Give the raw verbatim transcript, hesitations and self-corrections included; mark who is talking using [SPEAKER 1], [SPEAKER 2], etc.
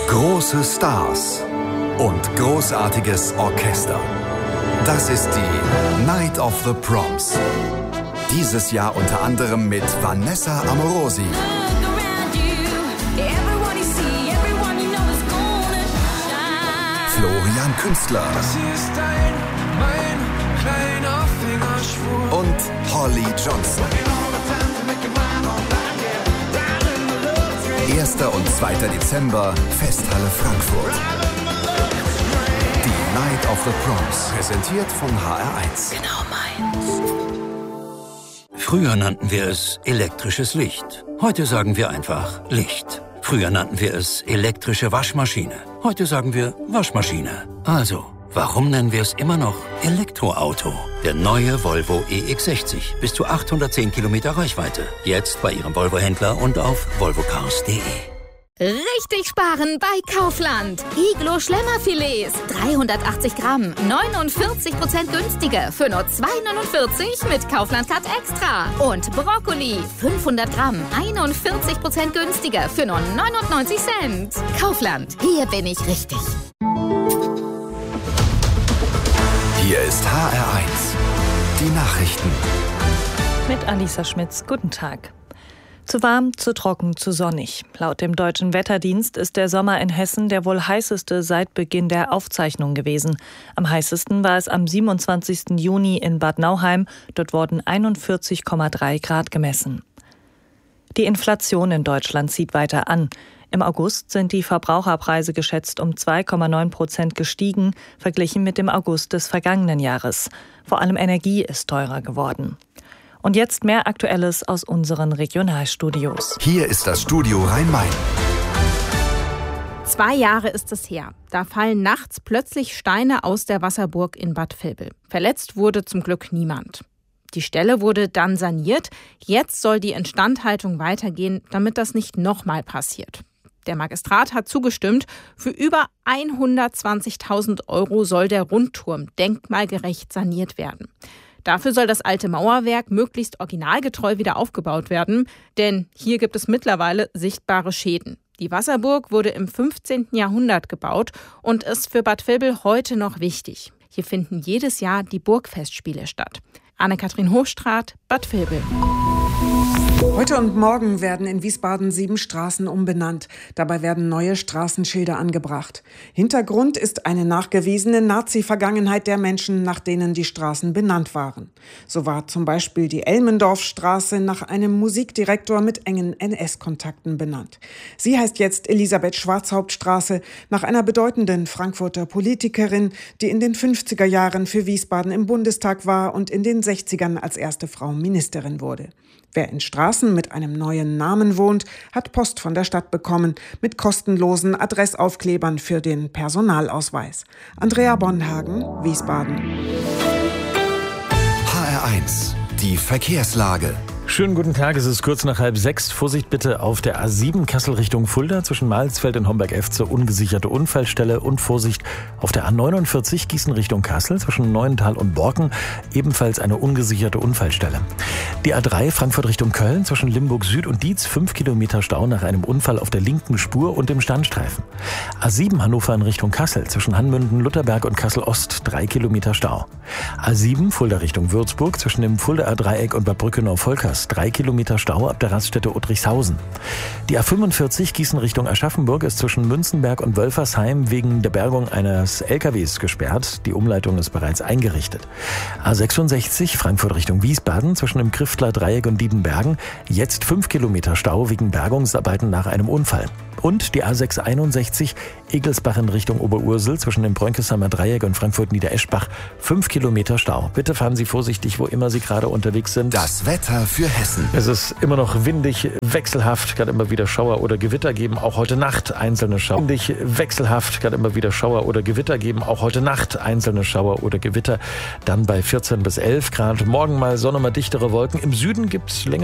[SPEAKER 1] Große Stars und großartiges Orchester. Das ist die Night of the Proms. Dieses Jahr unter anderem mit Vanessa Amorosi, Florian Künstler und Holly Johnson. erster und zweiter Dezember, Festhalle Frankfurt. Die Night of the Proms, präsentiert von H R eins.
[SPEAKER 2] Genau meins. Früher nannten wir es elektrisches Licht. Heute sagen wir einfach Licht. Früher nannten wir es elektrische Waschmaschine. Heute sagen wir Waschmaschine. Also, warum nennen wir es immer noch Elektroauto? Der neue Volvo E X sechzig. Bis zu achthundertzehn Kilometer Reichweite. Jetzt bei Ihrem Volvo-Händler und auf volvo cars punkt de.
[SPEAKER 3] Richtig sparen bei Kaufland. Iglo Schlemmerfilets, dreihundertachtzig Gramm, neunundvierzig Prozent günstiger für nur zwei neunundvierzig mit Kaufland Card Extra. Und Brokkoli, fünfhundert Gramm, einundvierzig Prozent günstiger für nur neunundneunzig Cent. Kaufland, hier bin ich richtig.
[SPEAKER 1] Hier ist H R eins. Die Nachrichten.
[SPEAKER 4] Mit Alisa Schmitz. Guten Tag. Zu warm, zu trocken, zu sonnig. Laut dem Deutschen Wetterdienst ist der Sommer in Hessen der wohl heißeste seit Beginn der Aufzeichnung gewesen. Am heißesten war es am siebenundzwanzigsten Juni in Bad Nauheim. Dort wurden einundvierzig Komma drei Grad gemessen. Die Inflation in Deutschland zieht weiter an. Im August sind die Verbraucherpreise geschätzt um zwei Komma neun Prozent gestiegen, verglichen mit dem August des vergangenen Jahres. Vor allem Energie ist teurer geworden. Und jetzt mehr Aktuelles aus unseren Regionalstudios.
[SPEAKER 1] Hier ist das Studio Rhein-Main.
[SPEAKER 5] Zwei Jahre ist es her. Da fallen nachts plötzlich Steine aus der Wasserburg in Bad Vilbel. Verletzt wurde zum Glück niemand. Die Stelle wurde dann saniert. Jetzt soll die Instandhaltung weitergehen, damit das nicht nochmal passiert. Der Magistrat hat zugestimmt. Für über hundertzwanzigtausend Euro soll der Rundturm denkmalgerecht saniert werden. Dafür soll das alte Mauerwerk möglichst originalgetreu wieder aufgebaut werden, denn hier gibt es mittlerweile sichtbare Schäden. Die Wasserburg wurde im fünfzehnten Jahrhundert gebaut und ist für Bad Vilbel heute noch wichtig. Hier finden jedes Jahr die Burgfestspiele statt. Anne-Kathrin Hochstraat, Bad Vilbel.
[SPEAKER 6] Heute und morgen werden in Wiesbaden sieben Straßen umbenannt. Dabei werden neue Straßenschilder angebracht. Hintergrund ist eine nachgewiesene Nazi-Vergangenheit der Menschen, nach denen die Straßen benannt waren. So war zum Beispiel die Elmendorfstraße nach einem Musikdirektor mit engen N S-Kontakten benannt. Sie heißt jetzt Elisabeth-Schwarzhaupt-Straße nach einer bedeutenden Frankfurter Politikerin, die in den fünfziger Jahren für Wiesbaden im Bundestag war und in den sechzigern als erste Frau Ministerin wurde. Wer in Straßen mit einem neuen Namen wohnt, hat Post von der Stadt bekommen mit kostenlosen Adressaufklebern für den Personalausweis. Andrea Bonhagen, Wiesbaden.
[SPEAKER 1] H R eins, die Verkehrslage.
[SPEAKER 7] Schönen guten Tag, es ist kurz nach halb sechs. Vorsicht bitte auf der A sieben Kassel Richtung Fulda zwischen Mahlsfeld und Homberg-Efze, ungesicherte Unfallstelle, und Vorsicht auf der A neunundvierzig Gießen Richtung Kassel zwischen Neuental und Borken, ebenfalls eine ungesicherte Unfallstelle. Die A drei Frankfurt Richtung Köln zwischen Limburg Süd und Dietz, fünf Kilometer Stau nach einem Unfall auf der linken Spur und im Standstreifen. A sieben Hannover in Richtung Kassel zwischen Hanmünden, Lutherberg und Kassel Ost, drei Kilometer Stau. A sieben Fulda Richtung Würzburg zwischen dem Fuldaer Dreieck und Bad Brückenau-Volkers, drei Kilometer Stau ab der Raststätte Uttrichshausen. Die A fünfundvierzig Gießen Richtung Aschaffenburg ist zwischen Münzenberg und Wölfersheim wegen der Bergung eines L K Ws gesperrt. Die Umleitung ist bereits eingerichtet. A sechsundsechzig Frankfurt Richtung Wiesbaden zwischen dem Kriftler Dreieck und Diedenbergen, jetzt fünf Kilometer Stau wegen Bergungsarbeiten nach einem Unfall. Und die A sechshunderteinundsechzig Egelsbach in Richtung Oberursel zwischen dem Brönckesheimer Dreieck und Frankfurt-Niedereschbach, fünf Kilometer Stau. Bitte fahren Sie vorsichtig, wo immer Sie gerade unterwegs sind.
[SPEAKER 1] Das Wetter für Hessen.
[SPEAKER 7] Es ist immer noch windig, wechselhaft, kann immer wieder Schauer oder Gewitter geben, auch heute Nacht einzelne Schauer. Windig, wechselhaft, kann immer wieder Schauer oder Gewitter geben, auch heute Nacht einzelne Schauer oder Gewitter. Dann bei vierzehn bis elf Grad. Morgen mal Sonne, mal dichtere Wolken. Im Süden gibt es längere